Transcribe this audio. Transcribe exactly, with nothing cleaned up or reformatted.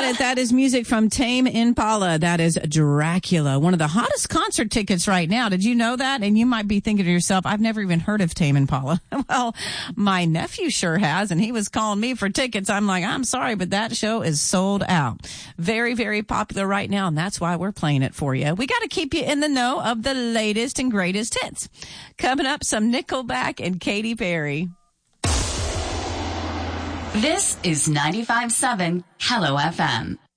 it. That is music from Tame Impala. That is Dracula, one of the hottest concert tickets right now. Did you know that? And you might be thinking to yourself, I've never even heard of Tame Impala. Well, my nephew sure has, and he was calling me for tickets. I'm like, I'm sorry, but that show is sold out. Very, very popular right now, and that's why we're playing it for you. We got to keep you in the know of the latest and greatest hits. Coming up, some Nickelback and Katy Perry. This is ninety-five point seven Hello F M.